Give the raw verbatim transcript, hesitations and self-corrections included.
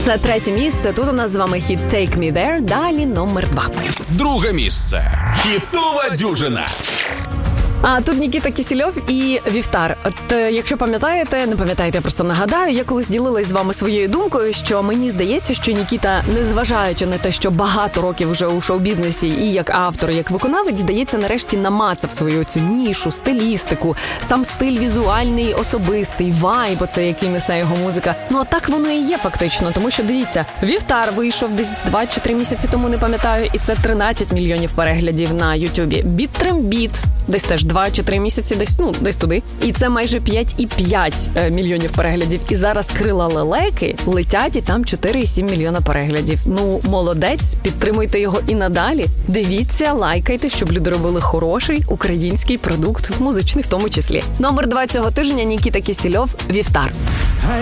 Це третє місце. Тут у нас з вами хіт «Take Me There», далі номер два. Друге місце. Хітова дюжина. А тут Нікіта Кісельов і Вівтар. От е, якщо пам'ятаєте, не пам'ятаєте, я просто нагадаю, я колись ділилась з вами своєю думкою, що мені здається, що Нікіта, незважаючи на те, що багато років вже у шоу-бізнесі і як автор, і як виконавець, здається, нарешті намацав свою цю нішу, стилістику, сам стиль візуальний, особистий, вайб, оце який несе його музика. Ну а так воно і є фактично, тому що дивіться, Вівтар вийшов десь два чи три місяці тому, не пам'ятаю, і це тринадцять мільйонів переглядів на Ютубі. Біт-трембіт, десь теж два чи три місяці, десь, ну, десь туди. І це майже п'ять і п'ять мільйонів переглядів. І зараз «Крила лелеки» летять, і там чотири і сім мільйона переглядів. Ну, молодець, підтримуйте його і надалі. Дивіться, лайкайте, щоб люди робили хороший український продукт, музичний в тому числі. Номер два цього тижня – Нікіта Кісельов, «Вівтар».